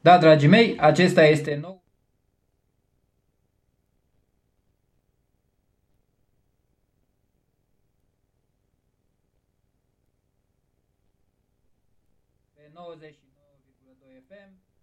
Da, dragii mei, acesta este nou. Pe 99,2 FM.